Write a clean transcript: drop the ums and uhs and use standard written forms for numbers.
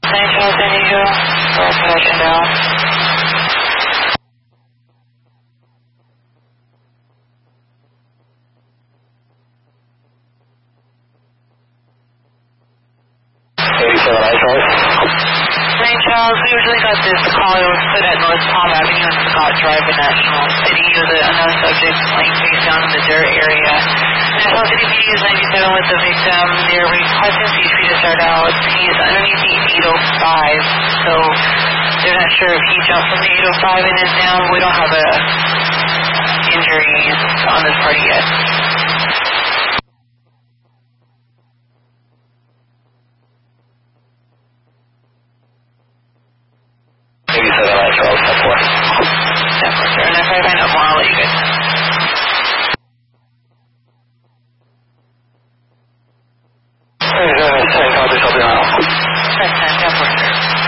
Charles, San Diego. Roll connection down. Charles, we originally got this call. It was put at North Palm Avenue and Scott Drive in National City. It was an unknown subject laying face down in the dirt area. National City PD is 97 with the victim. They're requesting CHP to start out. He's underneath the 805, so they're not sure if he jumped from the 805 and is down. We don't have injuries on this party yet. And if I find out more, I'll let you guys know. Hey, 10, copy, copy, now. 10, 10, 10,